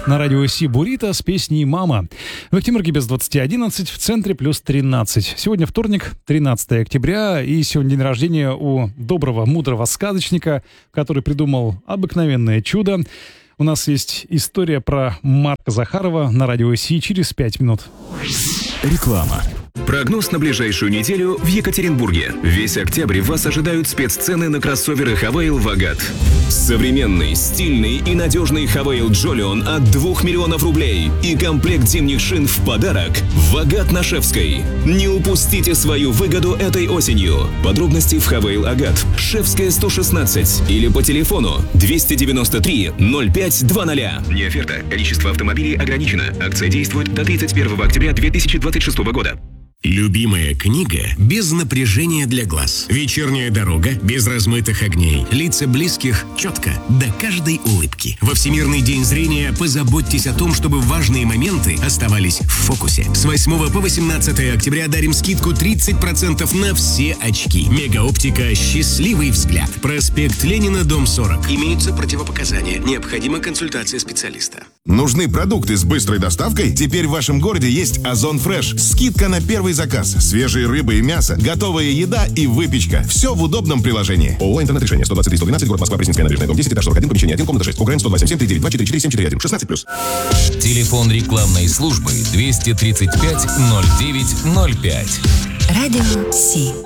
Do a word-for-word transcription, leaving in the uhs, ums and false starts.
На радио Си Бурито с песней «Мама». В Актимирке без двадцати одиннадцать, в центре плюс тринадцать. Сегодня вторник, тринадцатое октября, и сегодня день рождения у доброго, мудрого сказочника, который придумал обыкновенное чудо. У нас есть история про Марка Захарова на радио Си через пять минут. Реклама. Прогноз на ближайшую неделю в Екатеринбурге. Весь октябрь вас ожидают спеццены на кроссоверы Хавейл Вагат. Современный, стильный и надежный Хавейл Джолион от двух миллионов рублей и комплект зимних шин в подарок. Вагат на Шефской. Не упустите свою выгоду этой осенью. Подробности в Хавейл Агат, Шефская сто шестнадцать или по телефону двести девяносто три ноль пять двадцать. Не оферта. Количество автомобилей ограничено. Акция действует до тридцать первого октября две тысячи двадцать шестого года. Любимая книга без напряжения для глаз. Вечерняя дорога без размытых огней. Лица близких четко, до каждой улыбки. Во Всемирный день зрения позаботьтесь о том, чтобы важные моменты оставались в фокусе. С восьмого по восемнадцатое октября дарим скидку тридцать процентов на все очки. Мегаоптика «Счастливый взгляд». Проспект Ленина, дом сорок. Имеются противопоказания. Необходима консультация специалиста. Нужны продукты с быстрой доставкой? Теперь в вашем городе есть Озон Фреш. Скидка на первый заказ. Свежие рыбы и мясо, готовая еда и выпечка. Все в удобном приложении. ООО «Интернет-решение». сто двадцать три сто двенадцать, город Москва, Пресненская набережная, дом десять, этаж сорок один, помещение один, комната шесть. Украин сто два семь семь три девять два четыре четыре семь четыре один. шестнадцать плюс. Телефон рекламной службы двести тридцать пять ноль девять ноль пять. Радио Си.